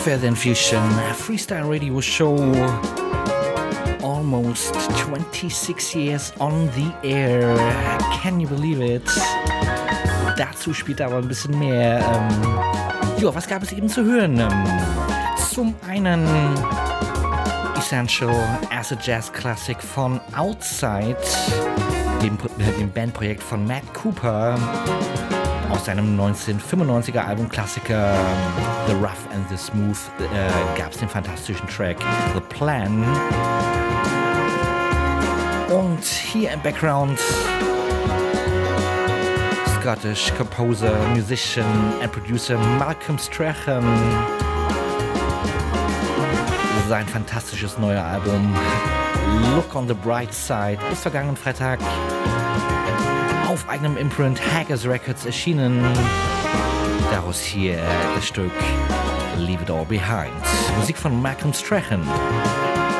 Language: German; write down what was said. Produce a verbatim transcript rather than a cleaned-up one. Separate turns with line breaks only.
Further Infusion Freestyle Radio Show. Almost twenty-six years on the air. Can you believe it? Dazu später aber ein bisschen mehr. Ähm, jo, was gab es eben zu hören? Ähm, zum einen Essential Acid Jazz Classic von Outside, dem, dem Bandprojekt von Matt Cooper. Aus seinem neunzehnhundertfünfundneunziger Albumklassiker The Rough and the Smooth äh, gab es den fantastischen Track The Plan. Und hier im Background Scottish composer, musician and producer Malcolm Strachan. Sein fantastisches neues Album Look on the Bright Side ist vergangenen Freitag auf eigenem Imprint Haggis Records erschienen. Daraus hier das Stück Leave It All Behind. Musik von Malcolm Strachan.